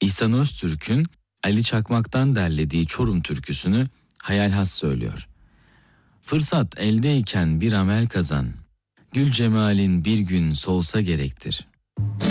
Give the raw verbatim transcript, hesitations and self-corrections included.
İhsan Öztürk'ün Ali Çakmak'tan derlediği Çorum türküsünü Hayalhas söylüyor. Fırsat eldeyken bir amel kazan, gül cemalin bir gün solsa gerektir.